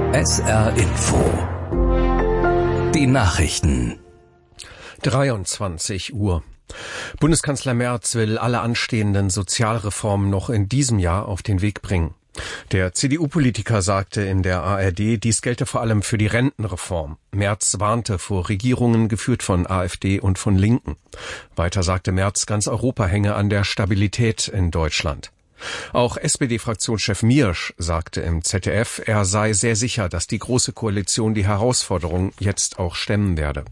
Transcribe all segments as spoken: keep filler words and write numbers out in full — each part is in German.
S R Info. Die Nachrichten. dreiundzwanzig Uhr. Bundeskanzler Merz will alle anstehenden Sozialreformen noch in diesem Jahr auf den Weg bringen. Der C D U-Politiker sagte in der A R D, dies gelte vor allem für die Rentenreform. Merz warnte vor Regierungen, geführt von AfD und von Linken. Weiter sagte Merz, ganz Europa hänge an der Stabilität in Deutschland. Auch S P D-Fraktionschef Miersch sagte im Z D F, er sei sehr sicher, dass die Große Koalition die Herausforderung jetzt auch stemmen werde.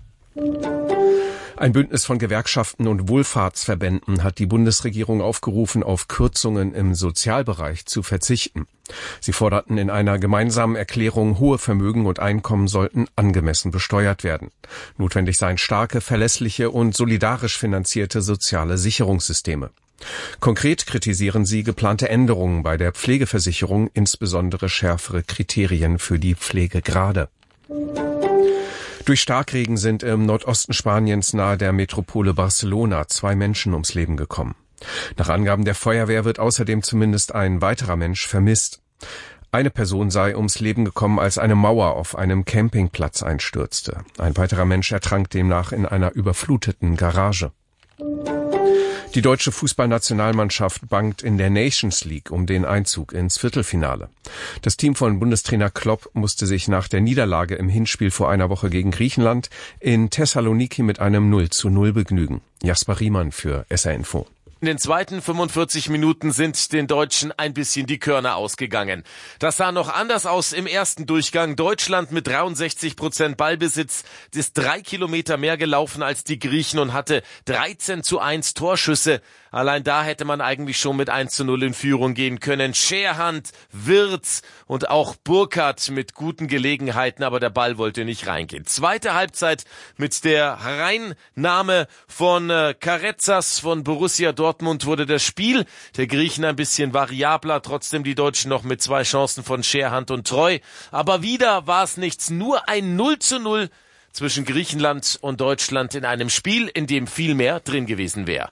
Ein Bündnis von Gewerkschaften und Wohlfahrtsverbänden hat die Bundesregierung aufgerufen, auf Kürzungen im Sozialbereich zu verzichten. Sie forderten in einer gemeinsamen Erklärung, hohe Vermögen und Einkommen sollten angemessen besteuert werden. Notwendig seien starke, verlässliche und solidarisch finanzierte soziale Sicherungssysteme. Konkret kritisieren sie geplante Änderungen bei der Pflegeversicherung, insbesondere schärfere Kriterien für die Pflegegrade. Durch Starkregen sind im Nordosten Spaniens nahe der Metropole Barcelona zwei Menschen ums Leben gekommen. Nach Angaben der Feuerwehr wird außerdem zumindest ein weiterer Mensch vermisst. Eine Person sei ums Leben gekommen, als eine Mauer auf einem Campingplatz einstürzte. Ein weiterer Mensch ertrank demnach in einer überfluteten Garage. Die deutsche Fußballnationalmannschaft bangt in der Nations League um den Einzug ins Viertelfinale. Das Team von Bundestrainer Klopp musste sich nach der Niederlage im Hinspiel vor einer Woche gegen Griechenland in Thessaloniki mit einem null zu null begnügen. Jasper Riemann für S R Info. In den zweiten fünfundvierzig Minuten sind den Deutschen ein bisschen die Körner ausgegangen. Das sah noch anders aus im ersten Durchgang. Deutschland mit dreiundsechzig Prozent Ballbesitz ist drei Kilometer mehr gelaufen als die Griechen und hatte dreizehn zu eins Torschüsse. Allein da hätte man eigentlich schon mit eins zu null in Führung gehen können. Scherhand, Wirtz und auch Burkhardt mit guten Gelegenheiten, aber der Ball wollte nicht reingehen. Zweite Halbzeit mit der Hereinnahme von äh, Carezas von Borussia Dortmund wurde das Spiel der Griechen ein bisschen variabler, trotzdem die Deutschen noch mit zwei Chancen von Scherhand und Treu. Aber wieder war es nichts, nur ein null zu null zwischen Griechenland und Deutschland in einem Spiel, in dem viel mehr drin gewesen wäre.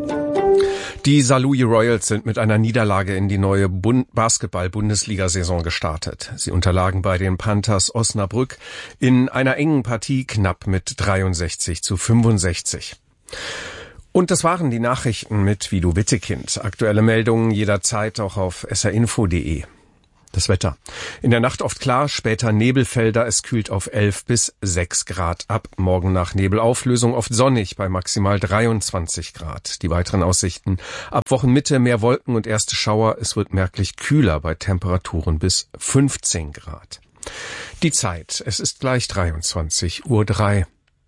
Die Saarlouis Royals sind mit einer Niederlage in die neue Bund- Basketball-Bundesliga-Saison gestartet. Sie unterlagen bei den Panthers Osnabrück in einer engen Partie knapp mit dreiundsechzig zu fünfundsechzig. Und das waren die Nachrichten mit Vido Wittekind. Aktuelle Meldungen jederzeit auch auf s r info punkt d e. Das Wetter. In der Nacht oft klar, später Nebelfelder, es kühlt auf elf bis sechs Grad ab. Morgen nach Nebelauflösung oft sonnig bei maximal dreiundzwanzig Grad. Die weiteren Aussichten: ab Wochenmitte mehr Wolken und erste Schauer. Es wird merklich kühler bei Temperaturen bis fünfzehn Grad. Die Zeit, es ist gleich dreiundzwanzig Uhr drei.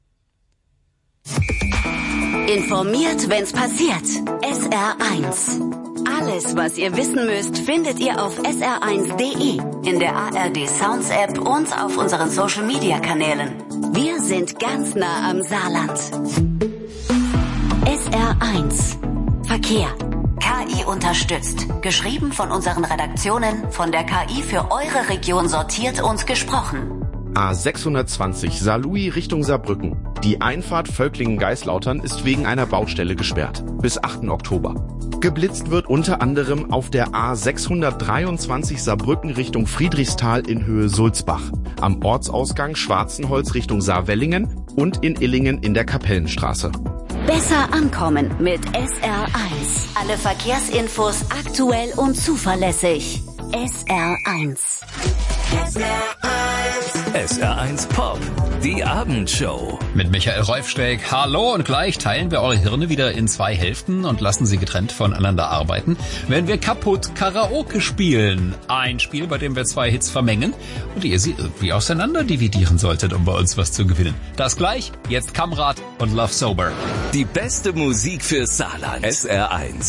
Informiert, wenn's passiert. S R eins. Alles, was ihr wissen müsst, findet ihr auf s r eins punkt d e, in der A R D Sounds App und auf unseren Social Media Kanälen. Wir sind ganz nah am Saarland. S R eins. Verkehr. K I unterstützt. Geschrieben von unseren Redaktionen, von der K I für eure Region sortiert und gesprochen. A sechshundertzwanzig Saarlouis Richtung Saarbrücken. Die Einfahrt Völklingen-Geislautern ist wegen einer Baustelle gesperrt. Bis achten Oktober. Geblitzt wird unter anderem auf der A sechshundertdreiundzwanzig Saarbrücken Richtung Friedrichsthal in Höhe Sulzbach. Am Ortsausgang Schwarzenholz Richtung Saarwellingen und in Illingen in der Kapellenstraße. Besser ankommen mit S R eins. Alle Verkehrsinfos aktuell und zuverlässig. S R eins. S R eins. S R eins Pop. Die Abendshow. Mit Michael Reufsteg. Hallo, und gleich teilen wir eure Hirne wieder in zwei Hälften und lassen sie getrennt voneinander arbeiten, wenn wir kaputt Karaoke spielen. Ein Spiel, bei dem wir zwei Hits vermengen und ihr sie irgendwie auseinander dividieren solltet, um bei uns was zu gewinnen. Das gleich, jetzt Kamrat und Love Sober. Die beste Musik für Saarland. S R eins.